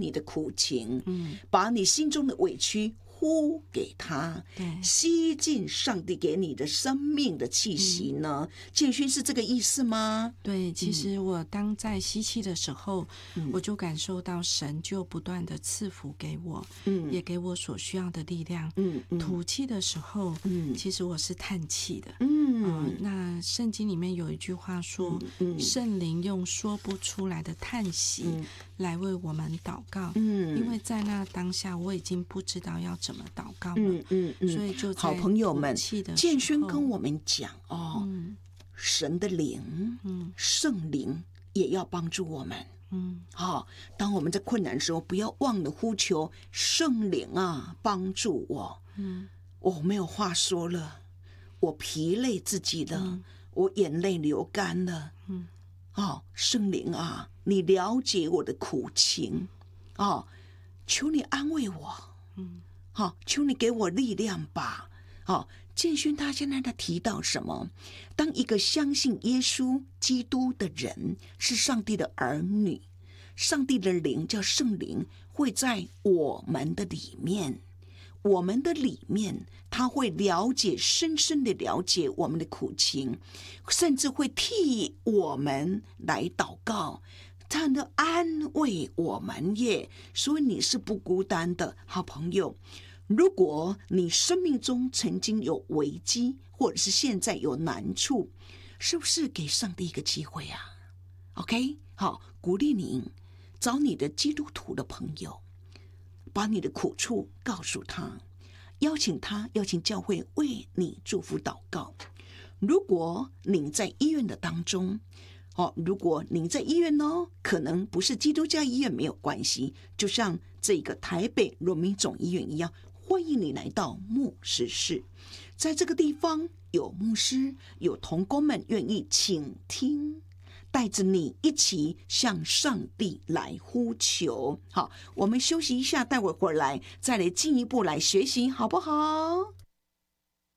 你的苦情，把你心中的委屈呼给他，吸进上帝给你的生命的气息呢？建勋是这个意思吗？ 对，其实我当在吸气的时候，我就感受到神就不断的赐福给我，也给我所需要的力量。吐气的时候，其实我是叹气的。那圣经里面有一句话说，圣灵用说不出来的叹息来为我们祷告。因为在那当下我已经不知道要怎么祷告了。所以就在好朋友们，建勋跟我们讲神的灵，圣灵也要帮助我们。当我们在困难的时候，不要忘了呼求圣灵啊，帮助我。我没有话说了，我疲累自己了，我眼泪流干了。圣灵啊，你了解我的苦情，求你安慰我。求你给我力量吧。建勋他现在提到什么？当一个相信耶稣基督的人是上帝的儿女，上帝的灵叫圣灵会在我们的里面，我们的里面他会了解，深深的了解我们的苦情，甚至会替我们来祷告，他能安慰我们耶。所以你是不孤单的，好朋友。如果你生命中曾经有危机，或者是现在有难处，是不是给上帝一个机会啊？ OK， 好，鼓励你找你的基督徒的朋友，把你的苦处告诉他，邀请教会为你祝福祷告。如果你在医院的当中，如果您在医院呢，可能不是基督教医院没有关系，就像这个台北荣民总医院一样，欢迎你来到牧师室。在这个地方有牧师，有同工们愿意倾听，带着你一起向上帝来呼求。好，我们休息一下，待会儿回来再来进一步来学习，好不好？